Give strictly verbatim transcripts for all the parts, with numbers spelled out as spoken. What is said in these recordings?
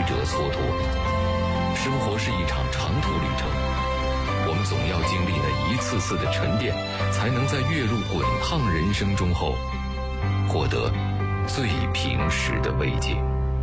者蹉跎。生活是一场长途旅程，我们总要经历了一次次的沉淀，才能在跃入滚烫人生中后，获得最平时的慰藉。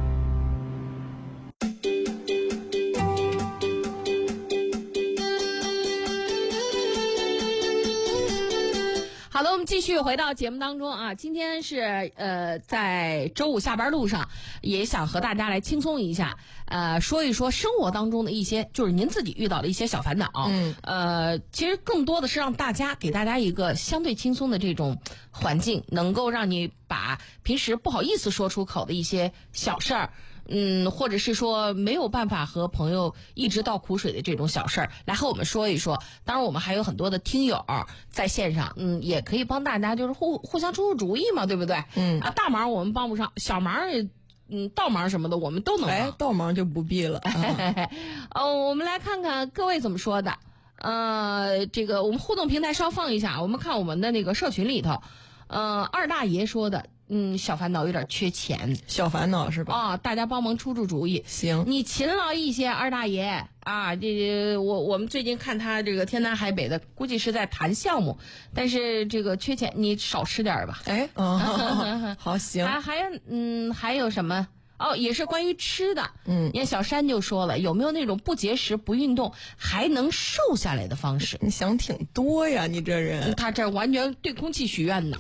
好的，我们继续回到节目当中啊。今天是呃，在周五下班路上，也想和大家来轻松一下，呃，说一说生活当中的一些，就是您自己遇到的一些小烦恼。嗯，呃，其实更多的是让大家给大家一个相对轻松的这种环境，能够让你把平时不好意思说出口的一些小事儿。嗯，或者是说没有办法和朋友一直倒苦水的这种小事儿，来和我们说一说。当然，我们还有很多的听友在线上，嗯，也可以帮大家就是互互相出出主意嘛，对不对？嗯啊，大忙我们帮不上，小忙也嗯倒忙什么的我们都能帮。 哎，倒忙就不必了。 呃、哦，我们来看看各位怎么说的。呃，这个我们互动平台稍放一下，我们看我们的那个社群里头，呃，二大爷说的。嗯，小烦恼有点缺钱， 小烦恼是吧？ 啊，大家帮忙出出主意。 行， 你勤劳一些，二大爷啊，这我我们最近看他这个天南海北的，估计是在谈项目，但是这个缺钱，你少吃点吧。 哎，哦，好行。 还还嗯还有什么？哦，也是关于吃的。嗯，你看小山就说了，有没有那种不节食、不运动还能瘦下来的方式？ 你想挺多呀，你这人。 他这完全对空气许愿呢。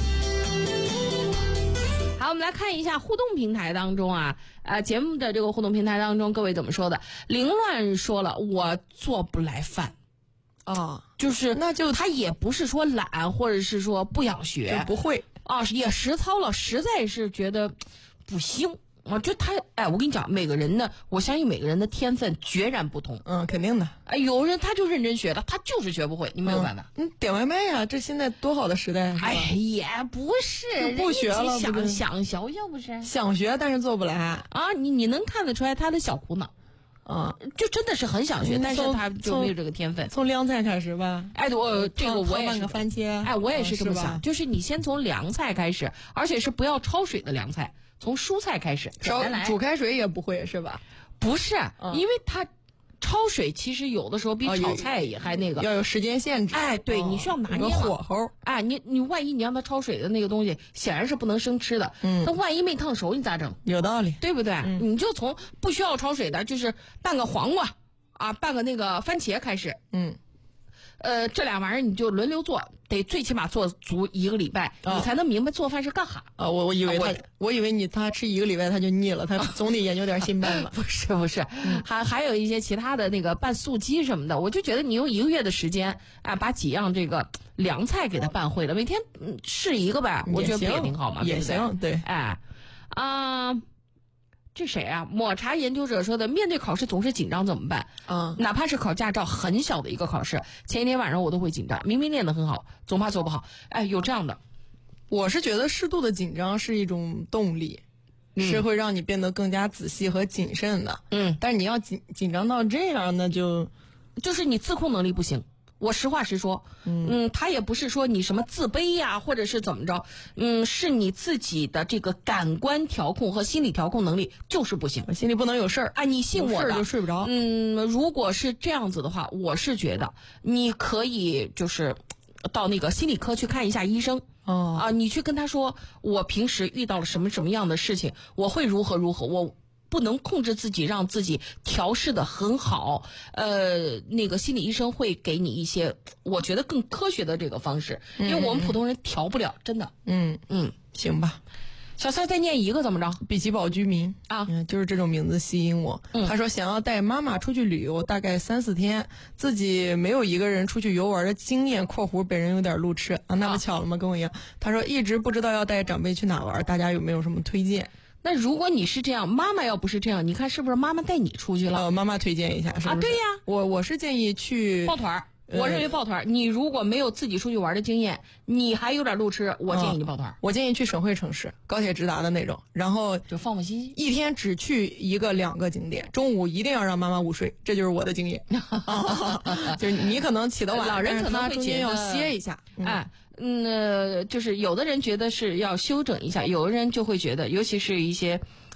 好，我们来看一下互动平台当中啊，呃，节目的这个互动平台当中，各位怎么说的？凌乱说了，我做不来饭， 啊， 就是那就他也不是说懒，或者是说不想学， 不会啊，也实操了，实在是觉得不行。啊，就他，哎，我跟你讲，每个人呢，我相信每个人的天分决然不同。 嗯，肯定的。 哎，有人他就认真学的，他就是学不会，你没有办法。 嗯，点外卖呀、啊，这现在多好的时代。 哎，也不是， 不学了， 想想学学不是？ 想学，但是做不来啊！你你能看得出来他的小苦恼。啊，就真的是很想学，但是他就没有这个天分。 从凉菜开始吧。 哎，我这个我也是个番茄。 哎，我也是这么想，就是你先从凉菜开始，而且是不要焯水的凉菜，从蔬菜开始。 烧煮开水也不会是吧？ 不是，嗯、因为它焯水其实有的时候比炒菜也还那个、 哦、要有时间限制。 哎，对，哦、你需要拿捏火候。 哎，你你万一你让它焯水的那个东西显然是不能生吃的，嗯，那万一没烫熟你咋整？ 有道理， 对不对？嗯、你就从不需要焯水的，就是拌个黄瓜啊，拌个那个番茄开始，嗯。呃，这俩玩意儿你就轮流做，得最起码做足一个礼拜，哦、你才能明白做饭是干哈。 啊，我我以为他，我, 我以为你他吃一个礼拜他就腻了，他总得研究点新办法。 不是不是，嗯、还还有一些其他的那个拌素鸡什么的，我就觉得你用一个月的时间啊，把几样这个凉菜给它拌会了，每天嗯试一个呗，我觉得不也挺好吗？ 也行，对， 哎，啊。呃这谁啊？抹茶研究者说的，面对考试总是紧张怎么办？嗯，哪怕是考驾照很小的一个考试，前一天晚上我都会紧张，明明练得很好，总怕做不好。哎，有这样的。 我是觉得适度的紧张是一种动力，嗯、是会让你变得更加仔细和谨慎的。嗯，但是你要紧紧张到这样，那就就是你自控能力不行。我实话实说，嗯, 嗯，他也不是说你什么自卑呀、啊，或者是怎么着，嗯，是你自己的这个感官调控和心理调控能力就是不行， 心里不能有事儿啊，你信我的， 有事儿就睡不着。 嗯，如果是这样子的话，我是觉得你可以就是到那个心理科去看一下医生。哦，啊，你去跟他说，我平时遇到了什么什么样的事情，我会如何如何，我。不能控制自己，让自己调试的很好。呃，那个心理医生会给你一些，我觉得更科学的这个方式，因为我们普通人调不了，真的。 嗯嗯，行吧。 小三再念一个怎么着？ 比奇堡居民啊、嗯，就是这种名字吸引我。嗯、他说想要带妈妈出去旅游，大概三四天，自己没有一个人出去游玩的经验（括弧本人有点路痴啊，那不巧了吗？跟我一样。他说一直不知道要带长辈去哪玩，大家有没有什么推荐？ 那如果你是这样，妈妈要不是这样，你看是不是妈妈带你出去了？ 呃，妈妈推荐一下，是不是？ 啊，对呀， 我我是建议去抱团儿。我认为抱团儿，你如果没有自己出去玩的经验，你还有点路痴，我建议你抱团儿、 嗯。我建议去省会城市，高铁直达的那种，然后就放放心， 一天只去一个两个景点，中午一定要让妈妈午睡，这就是我的经验。就是你可能起得晚， 老人可能会觉得要歇一下， 嗯、哎。嗯，就是有的人觉得是要休整一下，有的人就会觉得，尤其是一些